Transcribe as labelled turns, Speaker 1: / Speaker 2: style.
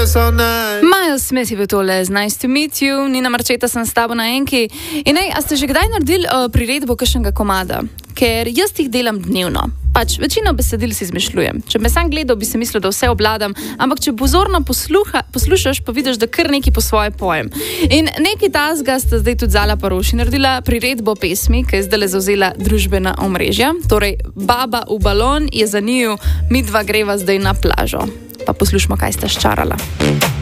Speaker 1: Miles Smith je bil tole, nice to meet you, Nina Marčeta sem s tabo na enki. In a ste že kdaj naredili priredbo kakšnega komada? Ker jaz jih delam dnevno. Pač večino besedil si izmišljujem. Če me sam gledal, bi se mislil, da vse obladam, ampak če pozorno poslušaš, pa vidiš, da kar neki po svoje pojem. In neki tazga sta zdaj tudi Zala Paroši naredila priredbo pesmi, ki je zdaj zauzela družbena omrežja. Torej, Baba v balon je za njiju, mi dva greva zdaj na plažo. Pa poslušamo, kaj sta ščarala.